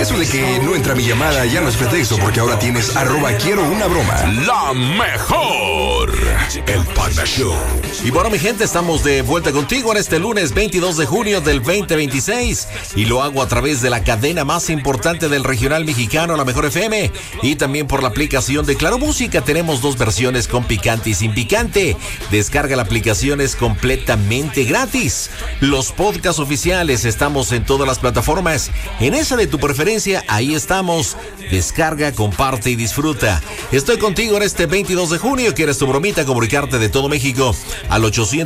Eso de que no entra mi llamada ya no es pretexto, porque ahora tienes @quiero una broma. La mejor. El Panda Show. Y bueno, mi gente, estamos de vuelta contigo en este lunes 22 de junio del 2026. Y lo hago a través de la cadena más importante del regional mexicano, La Mejor FM. Y también por la aplicación de Claro Música. Tenemos dos versiones, con picante y sin picante. Descarga la aplicación, es completamente gratis. Los podcasts oficiales, estamos en todas las plataformas. En esa de tu preferencia, ahí estamos. Descarga, comparte y disfruta. Estoy contigo en este 22 de junio. ¿Quieres tu bromita? Comunicarte de todo México al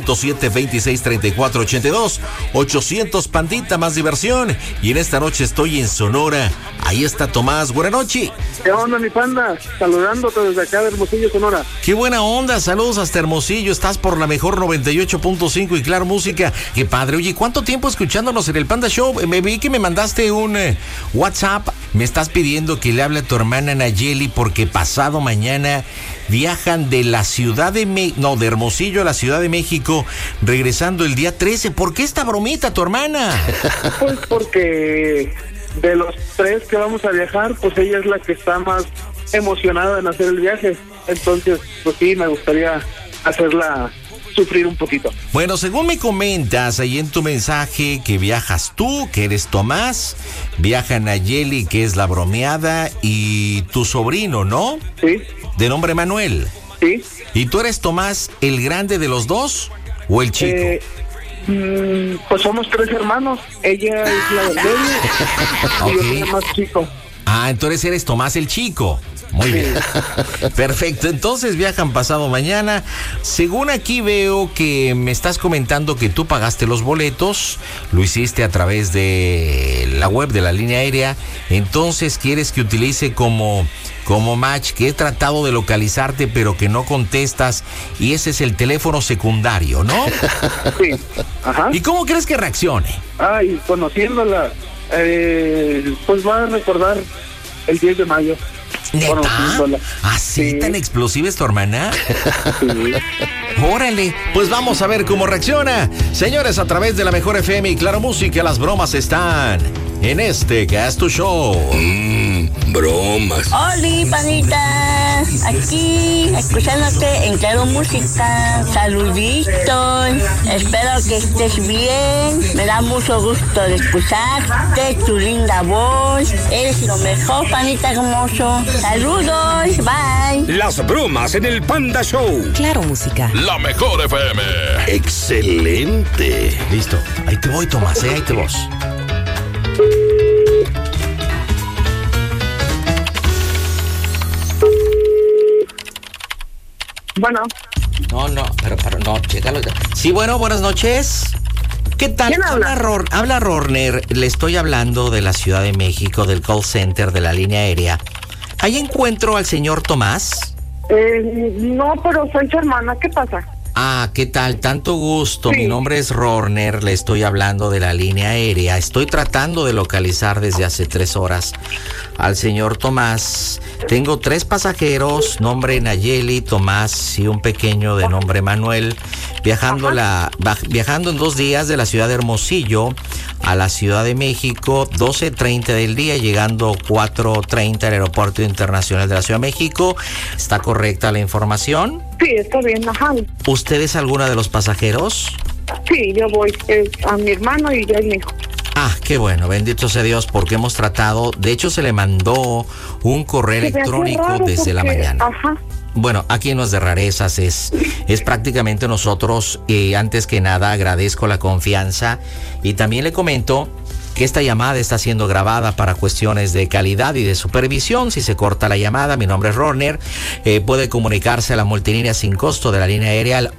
807-2634-82. 800 Pandita, más diversión. Y en esta noche estoy en Sonora. Ahí está Tomás. Buenas noches. ¿Qué onda, mi panda? Saludándote desde acá de Hermosillo, Sonora. Qué buena onda. Saludos hasta Hermosillo. Estás por La Mejor 98.5 y Claro Música. Qué padre. Oye, ¿cuánto tiempo escuchándonos en el Panda Show? Me vi que me mandaste un WhatsApp. Me estás pidiendo que le hable a tu hermana Nayeli porque pasado mañana viajan de la Ciudad de de Hermosillo a la Ciudad de México, regresando el día 13. ¿Por qué esta bromita, tu hermana? Pues porque de los tres que vamos a viajar, pues ella es la que está más emocionada en hacer el viaje. Entonces, pues sí, me gustaría hacerla sufrir un poquito. Bueno, según me comentas ahí en tu mensaje, que viajas tú, que eres Tomás, viaja Nayeli, que es la bromeada, y tu sobrino, ¿no? Sí. De nombre Manuel. Sí. ¿Y tú eres Tomás, el grande de los dos o el chico? Pues somos tres hermanos. Ella es la del medio y yo soy el más chico. Ah, entonces eres Tomás el chico. Muy bien. Perfecto. Entonces viajan pasado mañana. Según aquí veo que me estás comentando que tú pagaste los boletos, lo hiciste a través de la web de la línea aérea. Entonces quieres que utilice como match, que he tratado de localizarte pero que no contestas, y ese es el teléfono secundario, ¿no? Sí. Ajá. ¿Y cómo crees que reaccione? Ay, conociéndola, pues va a recordar el 10 de mayo. ¿Neta? ¿Así Sí. tan explosiva es tu hermana? Sí. Órale, pues vamos a ver cómo reacciona. Señores, a través de La Mejor FM y Claro Música, las bromas están en este que es tu show. Bromas. Hola, panita. Aquí, escuchándote en Claro Música. Saluditos. Espero que estés bien. Me da mucho gusto de escucharte, tu linda voz. Eres lo mejor, panita hermoso. Saludos, bye. Las bromas en el Panda Show. Claro Música. La Mejor FM. Excelente. Listo, ahí te voy, Tomás, ahí te voy. Bueno. No, pero no, chécalo. Sí, bueno, buenas noches. ¿Qué tal? ¿Quién habla? Habla Rorner, le estoy hablando de la Ciudad de México, del call center de la línea aérea. ¿Ahí encuentro al señor Tomás? No, pero soy su hermana. ¿Qué pasa? Ah, ¿qué tal? Tanto gusto. Sí. Mi nombre es Rorner, le estoy hablando de la línea aérea. Estoy tratando de localizar desde hace 3 horas al señor Tomás. Tengo 3 pasajeros, nombre Nayeli, Tomás y un pequeño de nombre Manuel, viajando en 2 días de la ciudad de Hermosillo a la Ciudad de México, 12:30 del día, llegando 4:30 al Aeropuerto Internacional de la Ciudad de México. ¿Está correcta la información? Sí, está bien, ajá. ¿Usted es alguna de los pasajeros? Sí, yo voy a mi hermano y yo a mi hijo. Ah, qué bueno, bendito sea Dios, porque hemos tratado, de hecho se le mandó un correo electrónico desde la mañana. Ajá. Bueno, aquí no es de rarezas, es prácticamente nosotros, y antes que nada agradezco la confianza y también le comento que esta llamada está siendo grabada para cuestiones de calidad y de supervisión. Si se corta la llamada, mi nombre es Rorner, puede comunicarse a la multilínea sin costo de la línea aérea al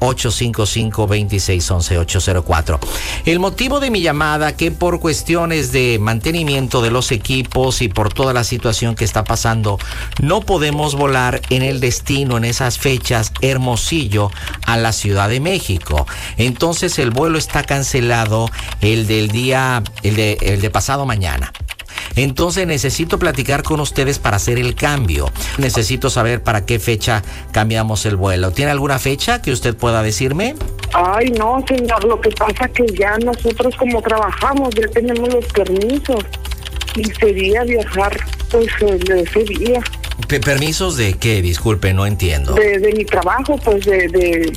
855-2611-804. El motivo de mi llamada, que por cuestiones de mantenimiento de los equipos y por toda la situación que está pasando, no podemos volar en el destino en esas fechas Hermosillo a la Ciudad de México. Entonces el vuelo está cancelado, el de pasado mañana. Entonces necesito platicar con ustedes para hacer el cambio. Necesito saber para qué fecha cambiamos el vuelo. ¿Tiene alguna fecha que usted pueda decirme? Ay, no, señor, lo que pasa que ya nosotros como trabajamos, ya tenemos los permisos. Y sería viajar, pues, de ese día. ¿Permisos de qué? Disculpe, no entiendo. De mi trabajo, pues, de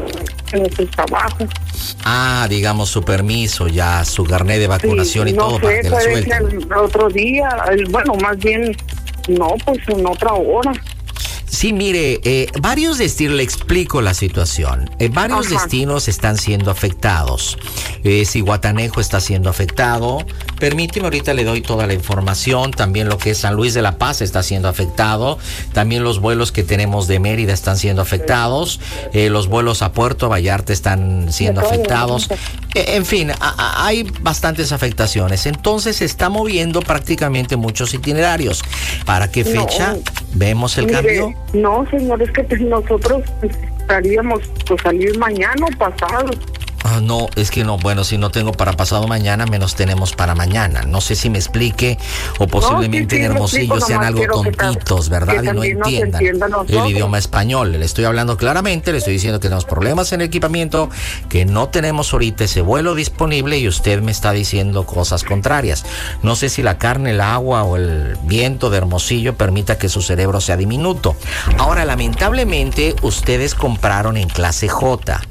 los trabajos. Ah, digamos su permiso, ya su carnet de vacunación y todo para que la suelten. No sé, el otro día, bueno, más bien, no, pues en otra hora. Sí, mire, varios destinos, le explico la situación. Varios destinos están siendo afectados. Zihuatanejo está siendo afectado. Permíteme, ahorita le doy toda la información. También lo que es San Luis de la Paz está siendo afectado. También los vuelos que tenemos de Mérida están siendo afectados. Los vuelos a Puerto Vallarta están siendo afectados. En fin, hay bastantes afectaciones. Entonces se está moviendo prácticamente muchos itinerarios. ¿Para qué fecha vemos el cambio? No, señor, es que nosotros estaríamos pues salir mañana o pasado. No, es que no, bueno, si no tengo para pasado mañana, menos tenemos para mañana. No sé si me explique o posiblemente en Hermosillo sean algo tontitos, ¿verdad? Y no entiendan el idioma español. Le estoy hablando claramente, le estoy diciendo que tenemos problemas en el equipamiento, que no tenemos ahorita ese vuelo disponible y usted me está diciendo cosas contrarias. No sé si la carne, el agua o el viento de Hermosillo permita que su cerebro sea diminuto. Ahora, lamentablemente, ustedes compraron en clase J.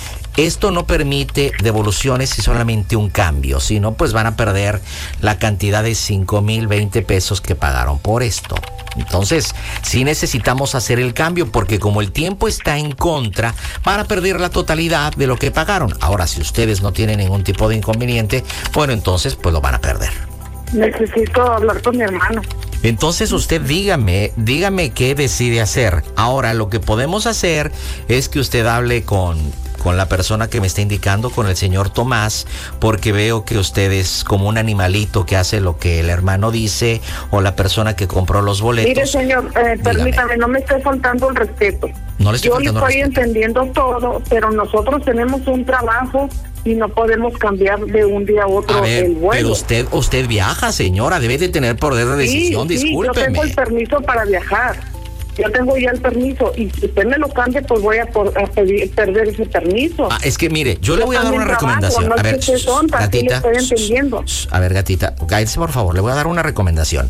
Esto no permite devoluciones y solamente un cambio, si no, pues van a perder la cantidad de 5,020 pesos que pagaron por esto. Entonces, sí necesitamos hacer el cambio porque como el tiempo está en contra, van a perder la totalidad de lo que pagaron. Ahora, si ustedes no tienen ningún tipo de inconveniente, bueno, entonces pues lo van a perder. Necesito hablar con mi hermano. Entonces usted dígame qué decide hacer. Ahora, lo que podemos hacer es que usted hable con la persona que me está indicando, con el señor Tomás, porque veo que usted es como un animalito que hace lo que el hermano dice o la persona que compró los boletos. Mire, señor, permítame, no me esté faltando el respeto. No le estoy faltando Yo le estoy entendiendo todo, pero nosotros tenemos un trabajo y no podemos cambiar de un día a otro el vuelo. Pero usted viaja, señora, debe de tener poder de decisión, discúlpeme. Yo tengo el permiso para viajar. Yo tengo ya el permiso y si usted me lo cambia, pues voy a perder ese permiso. Es que mire, yo le voy a dar una recomendación. No, a ver, gatita. Estoy entendiendo. A ver, gatita, cállese por favor, le voy a dar una recomendación.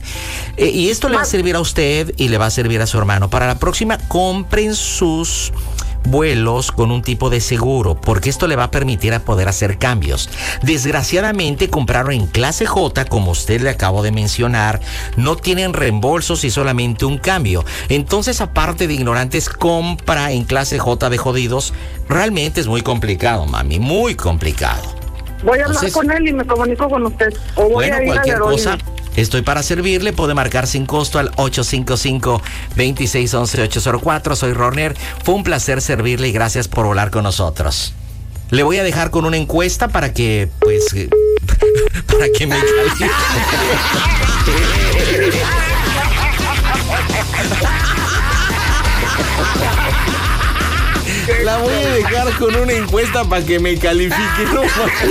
Y esto le va a servir a usted y le va a servir a su hermano. Para la próxima, compren sus vuelos con un tipo de seguro, porque esto le va a permitir a poder hacer cambios. Desgraciadamente compraron en clase J, como usted le acabo de mencionar, no tienen reembolsos y solamente un cambio. Entonces, aparte de ignorantes, compra en clase J de jodidos. Realmente es muy complicado, mami, muy complicado. Voy a hablar con él y me comunico con usted. O voy a ir cualquier a cosa. Estoy para servirle, puede marcar sin costo al 855-2611-804. Soy Roner, fue un placer servirle y gracias por volar con nosotros. Le voy a dejar con una encuesta para que, pues, para que me califique. La voy a dejar con una encuesta para que me califique. No.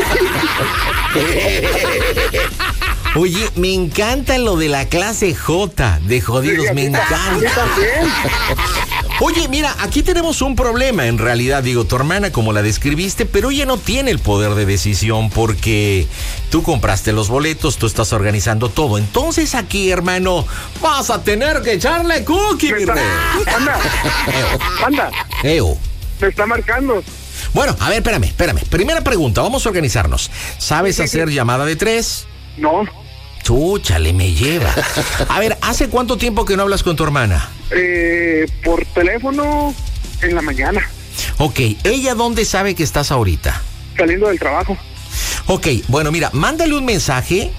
Oye, me encanta lo de la clase J de jodidos, me encanta. Oye, mira, aquí tenemos un problema, en realidad, digo, tu hermana como la describiste, pero ella no tiene el poder de decisión porque tú compraste los boletos, tú estás organizando todo. Entonces aquí, hermano, vas a tener que echarle cookie, mi rey. Anda. Me está marcando. Bueno, a ver, espérame. Primera pregunta, vamos a organizarnos. ¿Sabes hacer llamada de 3? No. Chúchale, me lleva. A ver, ¿hace cuánto tiempo que no hablas con tu hermana? Por teléfono en la mañana. Ok, ¿ella dónde sabe que estás ahorita? Saliendo del trabajo. Ok, bueno, mira, mándale un mensaje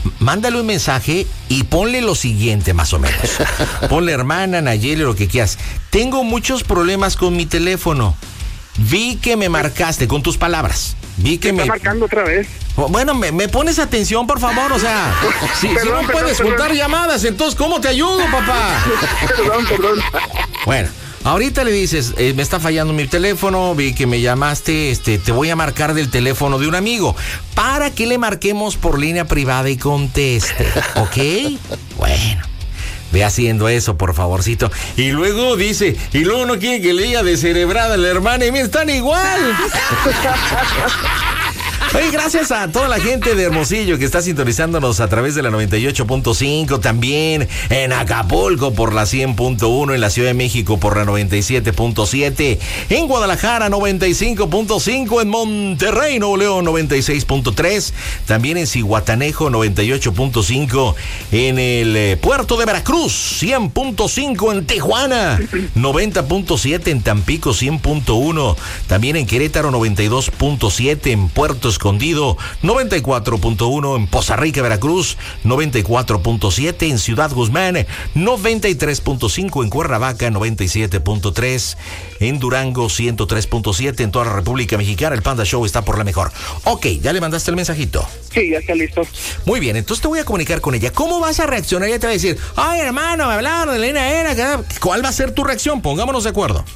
y ponle lo siguiente, más o menos. Ponle hermana, Nayeli, lo que quieras. Tengo muchos problemas con mi teléfono. Vi que me marcaste con tus palabras. Vi que me está marcando otra vez. Bueno, me pones atención, por favor, o sea, si no puedes juntar llamadas, entonces, ¿cómo te ayudo, papá? Perdón. Bueno, ahorita le dices, me está fallando mi teléfono, vi que me llamaste, te voy a marcar del teléfono de un amigo, para que le marquemos por línea privada y conteste, ¿ok? Bueno. Ve haciendo eso, por favorcito. Y luego dice, y luego no quiere que le diga descerebrada a la hermana, y me están igual. Oye, gracias a toda la gente de Hermosillo que está sintonizándonos a través de la 98.5, también en Acapulco por la 100.1, en la Ciudad de México por la 97.7, en Guadalajara 95.5, en Monterrey, Nuevo León 96.3, también en Zihuatanejo 98.5, en el puerto de Veracruz 100.5, en Tijuana 90.7, en Tampico 100.1, también en Querétaro 92.7, en Puerto Escondido 94.1, en Poza Rica, Veracruz 94.7, en Ciudad Guzmán 93.5, en Cuernavaca 97.3, en Durango 103.7, en toda la República Mexicana. El Panda Show está por la mejor. Ok, ¿ya le mandaste el mensajito? Sí, ya está listo. Muy bien, entonces te voy a comunicar con ella. ¿Cómo vas a reaccionar? Ella te va a decir, ay, hermano, me hablaron de la línea era. ¿Cuál va a ser tu reacción? Pongámonos de acuerdo.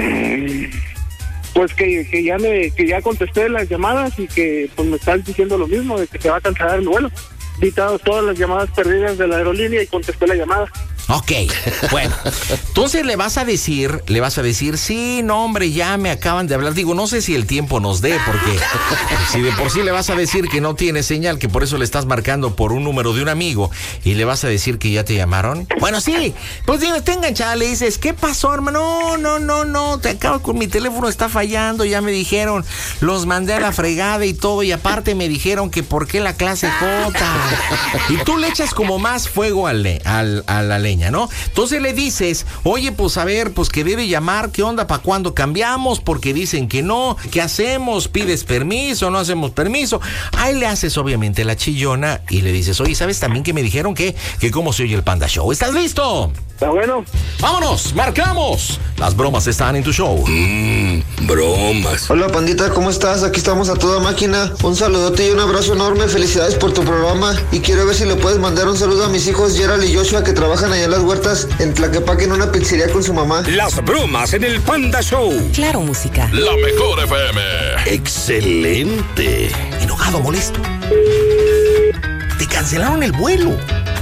Pues que ya contesté las llamadas y que pues me están diciendo lo mismo, de que se va a cancelar el vuelo. Vi todas las llamadas perdidas de la aerolínea y contesté la llamada. Ok, bueno, entonces le vas a decir, sí, no, hombre, ya me acaban de hablar. Digo, no sé si el tiempo nos dé, porque si de por sí le vas a decir que no tiene señal, que por eso le estás marcando por un número de un amigo, y le vas a decir que ya te llamaron. Bueno, sí, pues digo, está enganchada, le dices, ¿qué pasó, hermano? No, te acabo con mi teléfono, está fallando, ya me dijeron, los mandé a la fregada y todo, y aparte me dijeron que por qué la clase J. Y tú le echas como más fuego a la leña, ¿no? Entonces le dices, oye, pues a ver, pues que debe llamar, ¿qué onda? ¿Para cuándo cambiamos? Porque dicen que no, ¿qué hacemos? ¿Pides permiso? ¿No hacemos permiso? Ahí le haces obviamente la chillona y le dices, oye, ¿sabes también que me dijeron que cómo se oye el Panda Show? ¿Estás listo? Está bueno. ¡Vámonos! ¡Marcamos! Las bromas están en tu show. Bromas. Hola, pandita, ¿cómo estás? Aquí estamos a toda máquina. Un saludote y un abrazo enorme. Felicidades por tu programa. Y quiero ver si le puedes mandar un saludo a mis hijos Gerald y Joshua, que trabajan allá en las huertas en Tlaquepaque, en una pizzería con su mamá. Las bromas en el Panda Show. Claro, música. La mejor FM. Excelente. Enojado, molesto. Te cancelaron el vuelo.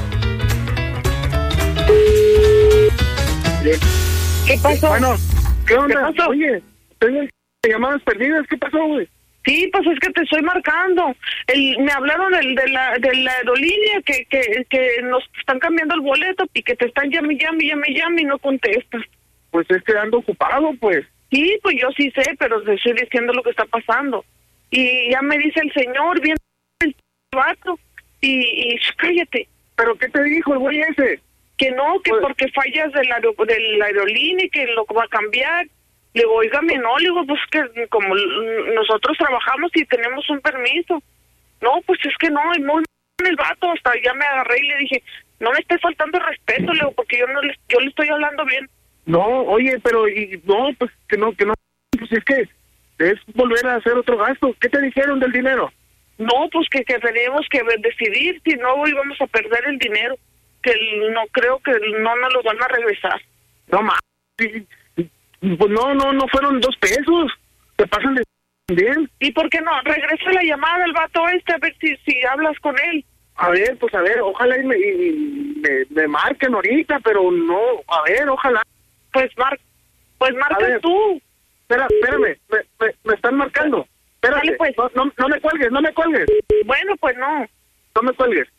¿Qué pasó? Bueno, ¿qué onda? ¿Qué pasó? Oye, tengo llamadas perdidas, ¿qué pasó, güey? Sí, pues es que te estoy marcando. Me hablaron de la aerolínea que nos están cambiando el boleto y que te están llame y no contestas. Pues es que ando ocupado, pues. Sí, pues yo sí sé, pero te estoy diciendo lo que está pasando. Y ya me dice el señor, viene el vato, y cállate. ¿Pero qué te dijo el güey ese? Que no, que pues, porque fallas de la aerolínea y que lo va a cambiar. Le digo, oígame, no, le digo, pues que como nosotros trabajamos y tenemos un permiso. No, pues es que no, muy el vato, hasta ya me agarré y le dije, no me esté faltando respeto, le digo, porque yo le estoy hablando bien. No, oye, pero no, pues que no, pues es que es volver a hacer otro gasto. ¿Qué te dijeron del dinero? No, pues que teníamos que decidir, si no íbamos a perder el dinero, que no creo que no nos lo van a regresar. No más, pues no fueron 2 pesos, te pasan de bien. ¿Y por qué no? Regresa la llamada del vato a ver si hablas con él. A ver, ojalá y me marquen ahorita, pero no, a ver, ojalá. Pues marca tú. Espérame, me están marcando. Espérate, dale, pues. No me cuelgues. Bueno, pues no. No me cuelgues.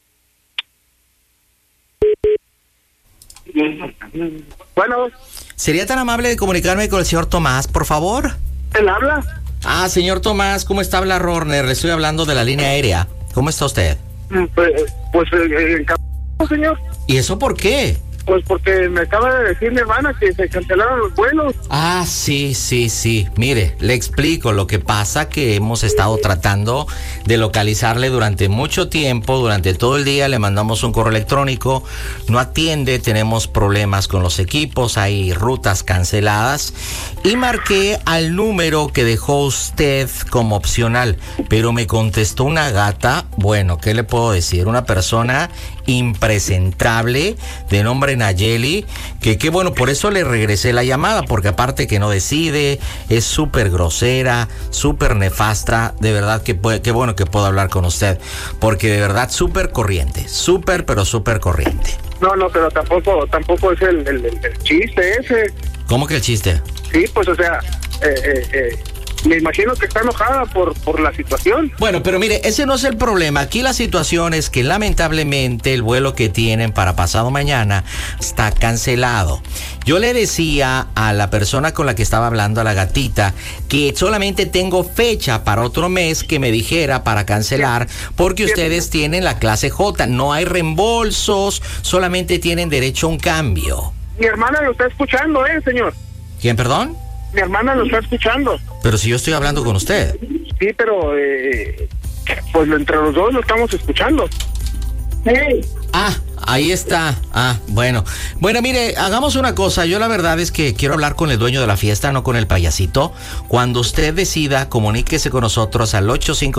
Bueno. ¿Sería tan amable de comunicarme con el señor Tomás, por favor? ¿Él habla? Ah, señor Tomás, ¿cómo está? Habla Rorner, le estoy hablando de la línea aérea. ¿Cómo está usted? Pues señor. ¿Y eso por qué? Pues porque me acaba de decir mi hermana que se cancelaron los vuelos. Ah, sí. Mire, le explico. Lo que pasa que hemos estado tratando de localizarle durante mucho tiempo, durante todo el día. Le mandamos un correo electrónico, no atiende, tenemos problemas con los equipos, hay rutas canceladas. Y marqué al número que dejó usted como opcional, pero me contestó una gata. Bueno, ¿qué le puedo decir? Una persona impresentable de nombre Nayeli, que bueno, por eso le regresé la llamada, porque aparte que no decide, es súper grosera, súper nefasta. De verdad que qué bueno que puedo hablar con usted, porque de verdad súper corriente, súper corriente. No, pero tampoco es el chiste ese. ¿Cómo que el chiste? Sí, pues o sea, me imagino que está enojada por la situación. Bueno, pero mire, ese no es el problema. Aquí la situación es que lamentablemente el vuelo que tienen para pasado mañana está cancelado. Yo le decía a la persona con la que estaba hablando, a la gatita, que solamente tengo fecha para otro mes que me dijera para cancelar, porque ustedes tienen la clase J. No hay reembolsos, solamente tienen derecho a un cambio. Mi hermana lo está escuchando, señor. ¿Quién, perdón? Mi hermana lo está escuchando. Pero si yo estoy hablando con usted. Sí, pero pues entre los dos lo estamos escuchando. Hey. Ah, ahí está. Ah, bueno. Bueno, mire, hagamos una cosa. Yo la verdad es que quiero hablar con el dueño de la fiesta, no con el payasito. Cuando usted decida, comuníquese con nosotros al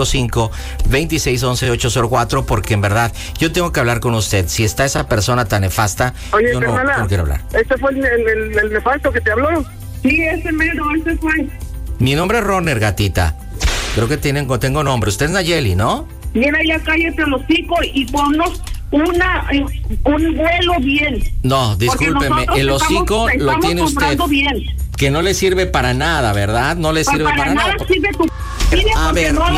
855-2611-804, porque en verdad yo tengo que hablar con usted. Si está esa persona tan nefasta, oye, yo no quiero hablar. ¿Este fue el nefasto que te habló? Sí, ese fue. Mi nombre es Roner, gatita. Creo que tengo nombre. Usted es Nayeli, ¿no? Mira, ya cállate los hocico y ponnos un vuelo bien. No, discúlpeme, el hocico lo tiene usted. Bien. Que no le sirve para nada, ¿verdad? No le sirve para nada. Sirve tu... A ver, no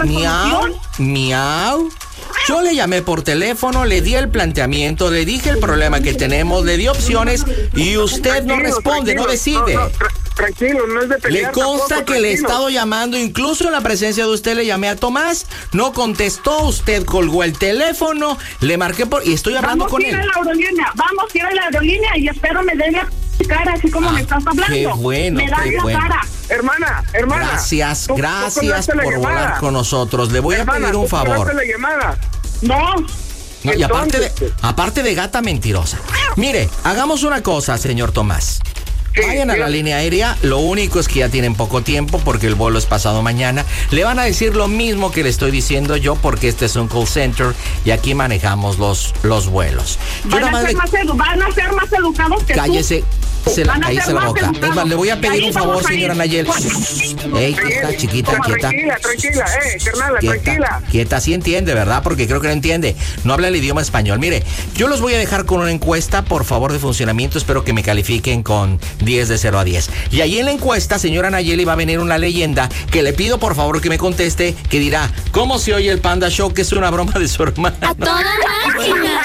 miau. Yo le llamé por teléfono, le di el planteamiento, le dije el problema que tenemos, le di opciones y usted no responde, no decide. Tranquilo, no es de pelear. Le consta tampoco, que le he estado llamando, incluso en la presencia de usted le llamé a Tomás, no contestó, usted colgó el teléfono, le marqué y estoy hablando con él. Vamos a ir a la aerolínea y espero me den la cara así como me estás hablando. Qué bueno, me da qué la bueno. cara. Hermana. Gracias por volar con nosotros. Le voy a pedir un favor. La llamada. No, y aparte de gata mentirosa. Mire, hagamos una cosa, señor Tomás. Vayan a la línea aérea, lo único es que ya tienen poco tiempo porque el vuelo es pasado mañana. Le van a decir lo mismo que le estoy diciendo yo porque este es un call center y aquí manejamos los vuelos. Van a ser más educados que cállese, cállese la boca. Es más, le voy a pedir un favor, señora Nayeli. Ey, chiquita, quieta. Tranquila, carnala, tranquila. Quieta, sí entiende, ¿verdad? Porque creo que no entiende. No habla el idioma español. Mire, yo los voy a dejar con una encuesta, por favor, de funcionamiento. Espero que me califiquen con 10 de 0 a 10. Y ahí en la encuesta, señora Nayeli, va a venir una leyenda que le pido, por favor, que me conteste, que dirá, ¿cómo se oye el Panda Show? Que es una broma de su hermana. ¡A toda máquina!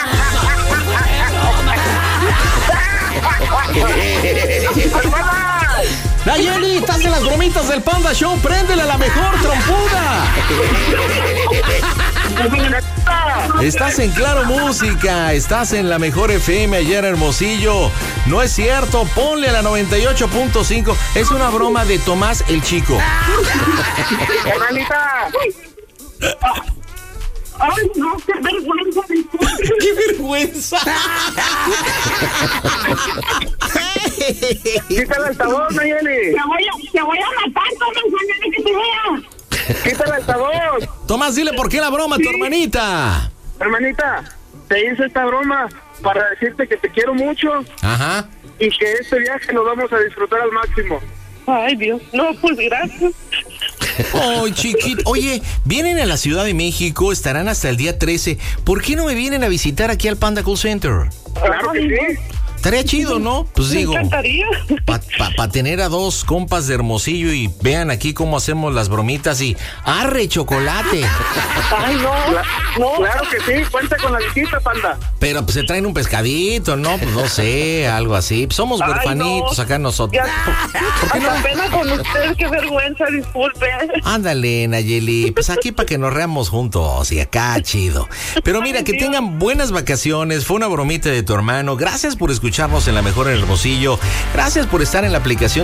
Nayeli, estás en las bromitas del Panda Show, préndele la mejor trompuda. Estás en Claro Música, estás en la mejor FM allá en Hermosillo. No es cierto, ponle a la 98.5. Es una broma de Tomás el Chico. Hermanita. Ay, no, qué vergüenza. ¡Qué vergüenza! Quita el altavoz, Nayeli. Te voy a matar, Tomás, mañana que te vea. Quita el altavoz. Tomás, dile por qué la broma a tu hermanita. Hermanita, te hice esta broma para decirte que te quiero mucho. Ajá. Y que este viaje lo vamos a disfrutar al máximo. Ay, Dios. No, pues gracias. Ay, chiquito. Oye, vienen a la Ciudad de México, estarán hasta el día 13. ¿Por qué no me vienen a visitar aquí al Panda Call Center? Claro que sí. Estaría chido, ¿no? Pues Me digo, encantaría. para tener a dos compas de Hermosillo y vean aquí cómo hacemos las bromitas y ¡arre, chocolate! Ay, no. Claro que sí, cuenta con la visita, Panda. Pero pues se traen un pescadito, ¿no? Pues no sé, algo así. Pues somos huerfanitos acá nosotros. ¿Por qué no? Pena con usted, qué vergüenza, disculpe. Ándale, Nayeli, pues aquí para que nos reamos juntos y acá chido. Pero mira, que tengan buenas vacaciones. Fue una bromita de tu hermano. Gracias por escucharnos en La Mejor en Hermosillo. Gracias por estar en la aplicación